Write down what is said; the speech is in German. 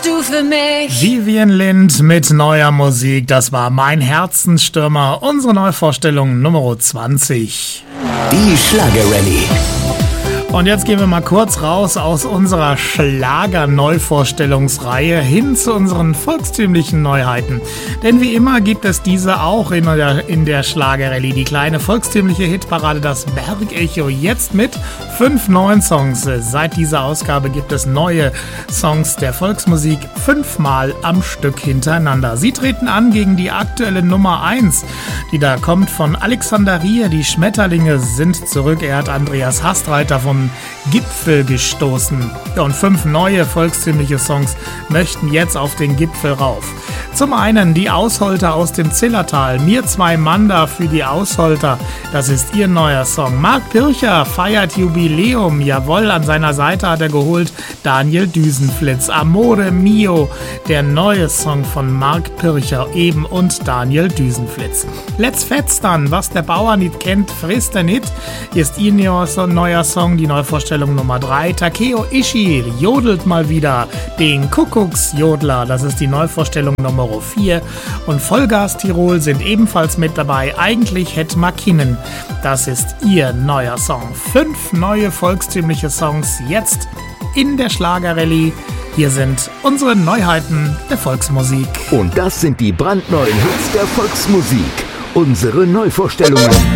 Du für mich. Vivian Lind mit neuer Musik. Das war Mein Herzensstürmer. Unsere Neuvorstellung Nummer 20. Die Schlager-Rallye. Und jetzt gehen wir mal kurz raus aus unserer Schlager-Neuvorstellungsreihe hin zu unseren volkstümlichen Neuheiten. Denn wie immer gibt es diese auch in der Schlager-Rallye. Die kleine volkstümliche Hitparade, das Bergecho, jetzt mit 5 neuen Songs. Seit dieser Ausgabe gibt es neue Songs der Volksmusik 5-mal am Stück hintereinander. Sie treten an gegen die aktuelle Nummer 1, die da kommt von Alexander Rier. Die Schmetterlinge sind zurück. Er hat Andreas Hastreiter vom Gipfel gestoßen. Ja, und 5 neue volkstümliche Songs möchten jetzt auf den Gipfel rauf. Zum einen die Ausholter aus dem Zillertal. Mir 2 Manda für die Ausholter. Das ist ihr neuer Song. Marc Pircher feiert Jubiläum. Jawohl, an seiner Seite hat er geholt Daniel Düsenflitz. Amore Mio, der neue Song von Marc Pircher eben und Daniel Düsenflitz. Let's Fetztern, was der Bauer nicht kennt, frisst er nicht, ist ihr neuer Song, die Neuvorstellung Nummer 3. Takeo Ishii jodelt mal wieder den Kuckucksjodler. Das ist die Neuvorstellung Nummer 4. Und Vollgas Tirol sind ebenfalls mit dabei. Eigentlich hätte McKinnon. Das ist ihr neuer Song. 5 neue volkstümliche Songs jetzt in der Schlager-Rallye. Hier sind unsere Neuheiten der Volksmusik. Und das sind die brandneuen Hits der Volksmusik. Unsere Neuvorstellungen.